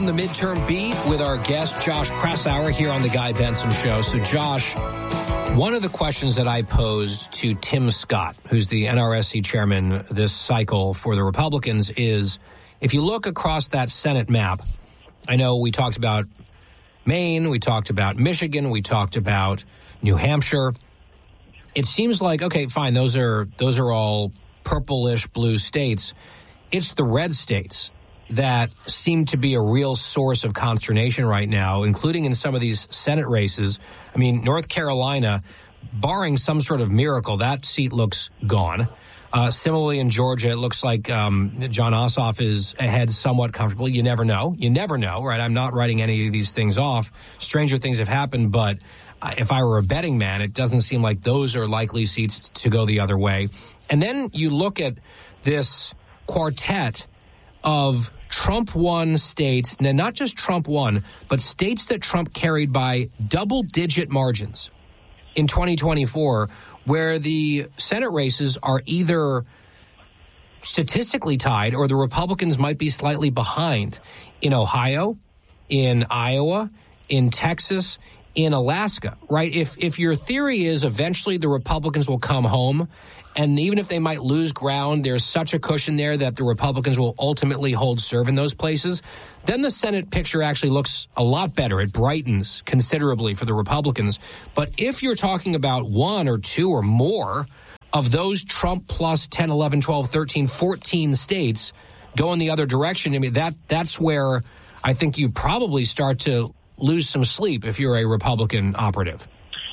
the midterm beat with our guest, Josh Kraushaar, here on the Guy Benson Show. So, Josh, one of the questions that I posed to Tim Scott, who's the NRSC chairman this cycle for the Republicans, is if you look across that Senate map, I know we talked about Maine, we talked about Michigan, we talked about New Hampshire. It seems like, okay, fine, those are all purplish blue states. It's the red states that seem to be a real source of consternation right now, including in some of these Senate races. I mean, North Carolina, barring some sort of miracle, that seat looks gone. Similarly, in Georgia, it looks like Jon Ossoff is ahead somewhat comfortably. You never know. You never know, right? I'm not writing any of these things off. Stranger things have happened, but if I were a betting man, it doesn't seem like those are likely seats to go the other way. And then you look at this quartet of Trump-won states, and not just Trump-won, but states that Trump carried by double-digit margins in 2024, where the Senate races are either statistically tied or the Republicans might be slightly behind in Ohio, in Iowa, in Texas, in Alaska, right? If your theory is eventually the Republicans will come home, and even if they might lose ground, there's such a cushion there that the Republicans will ultimately hold serve in those places, then the Senate picture actually looks a lot better. It brightens considerably for the Republicans. But if you're talking about one or two or more of those Trump plus 10, 11, 12, 13, 14 states going the other direction, I mean, that's where I think you probably start to lose some sleep if you're a Republican operative.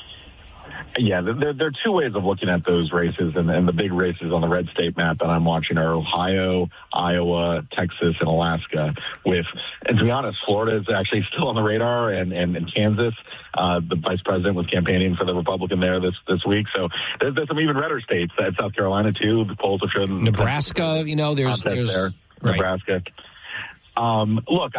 Yeah, there are two ways of looking at those races, and the big races on the red state map that I'm watching are Ohio, Iowa, Texas, and Alaska. And to be honest, Florida is actually still on the radar, and Kansas. The vice president was campaigning for the Republican there this week. So there's some even redder states. South Carolina too. The polls have shown Nebraska. There's there. Right. Nebraska. Look,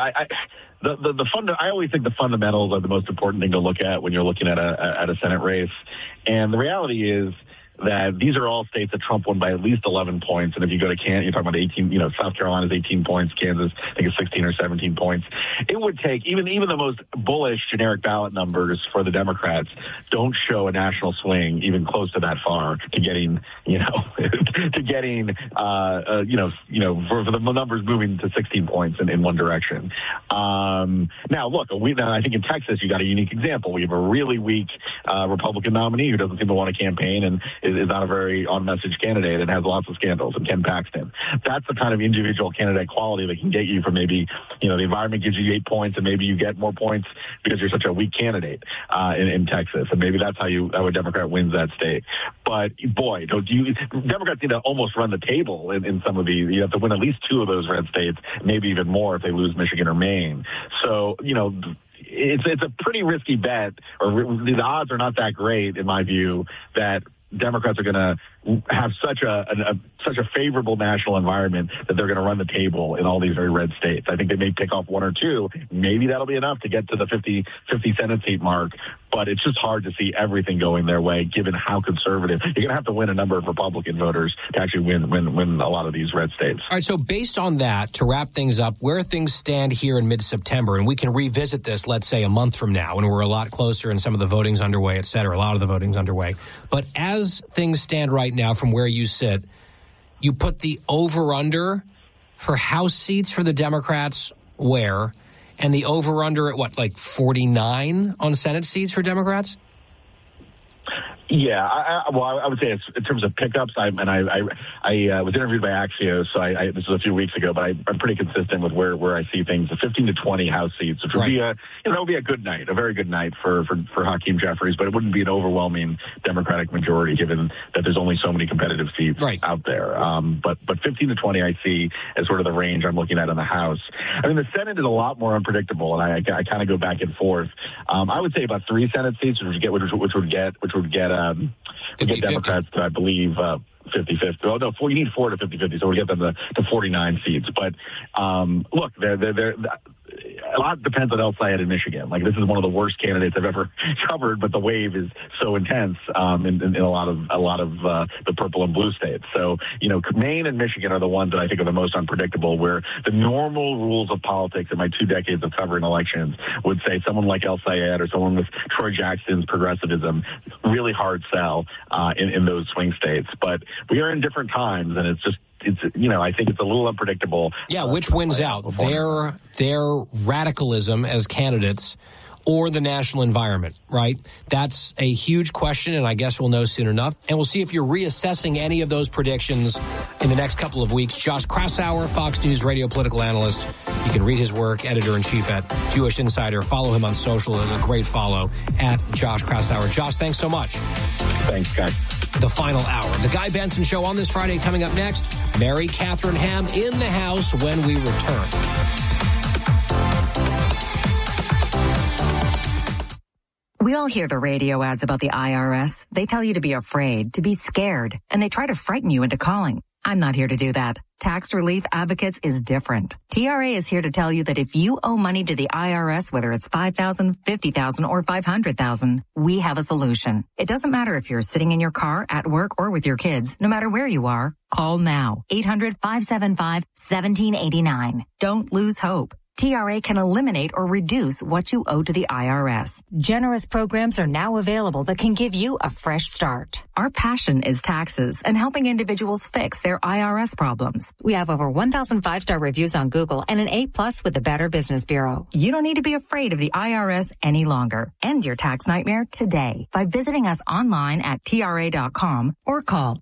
I always think the fundamentals are the most important thing to look at when you're looking at a Senate race. And the reality is that these are all states that Trump won by at least 11 points. And if you go to Kansas, you're talking about 18, South Carolina's 18 points, Kansas, I think it's 16 or 17 points. It would take, even the most bullish generic ballot numbers for the Democrats don't show a national swing even close to that far to getting, for the numbers moving to 16 points in one direction. Now, look, I think in Texas, you got a unique example. We have a really weak Republican nominee who doesn't seem to want to campaign and is not a very on-message candidate and has lots of scandals, and Ken Paxton. That's the kind of individual candidate quality that can get you from maybe, the environment gives you 8 points and maybe you get more points because you're such a weak candidate in Texas. And maybe that's how a Democrat wins that state. But, boy, Democrats need to almost run the table in some of these. You have to win at least two of those red states, maybe even more if they lose Michigan or Maine. So, it's a pretty risky bet, or the odds are not that great, in my view, that Democrats are going to have such a favorable national environment that they're going to run the table in all these very red states. I think they may pick off one or two. Maybe that'll be enough to get to the 50 Senate seat mark, but it's just hard to see everything going their way given how conservative. You're going to have to win a number of Republican voters to actually win a lot of these red states. All right, so based on that, to wrap things up, where things stand here in mid-September, and we can revisit this, let's say, a month from now when we're a lot closer and some of the voting's underway, et cetera, a lot of the voting's underway. But as things stand right now from where you sit, you put the over-under for House seats for the Democrats where? And the over-under at 49 on Senate seats for Democrats? Yeah, I would say it's, in terms of pickups, I was interviewed by Axios, so this was a few weeks ago, but I'm pretty consistent with where I see things. The 15 to 20 House seats, which would be that would be a good night, a very good night for Hakeem Jeffries, but it wouldn't be an overwhelming Democratic majority given that there's only so many competitive seats out there. But 15 to 20 I see as sort of the range I'm looking at in the House. I mean, the Senate is a lot more unpredictable, and I kind of go back and forth. I would say about 3 Senate seats, which would get Democrats to, I believe, 50-50. Oh, no, you need 4 to 50-50, so we'll get them to 49 seats. But look, a lot depends on El Sayed in Michigan. Like, this is one of the worst candidates I've ever covered, but the wave is so intense in a lot of the purple and blue states. So, Maine and Michigan are the ones that I think are the most unpredictable, where the normal rules of politics in my 2 decades of covering elections would say someone like El Sayed or someone with Troy Jackson's progressivism, really hard sell in those swing states. But we are in different times, and it's I think it's a little unpredictable. Yeah, which wins out? Their radicalism as candidates or the national environment, right? That's a huge question, and I guess we'll know soon enough. And we'll see if you're reassessing any of those predictions in the next couple of weeks. Josh Kraushaar, Fox News radio political analyst. You can read his work, editor-in-chief at Jewish Insider. Follow him on social. A great follow at Josh Kraushaar. Josh, thanks so much. Thanks, guys. The final hour of The Guy Benson Show on this Friday. Coming up next, Mary Catherine Ham in the house when we return. We all hear the radio ads about the IRS. They tell you to be afraid, to be scared, and they try to frighten you into calling. I'm not here to do that. Tax Relief Advocates is different. TRA is here to tell you that if you owe money to the IRS, whether it's $5,000, $50,000, or $500,000, we have a solution. It doesn't matter if you're sitting in your car, at work, or with your kids. No matter where you are, call now. 800-575-1789. Don't lose hope. TRA can eliminate or reduce what you owe to the IRS. Generous programs are now available that can give you a fresh start. Our passion is taxes and helping individuals fix their IRS problems. We have over 1,000 5-star reviews on Google and an A+ with the Better Business Bureau. You don't need to be afraid of the IRS any longer. End your tax nightmare today by visiting us online at TRA.com or call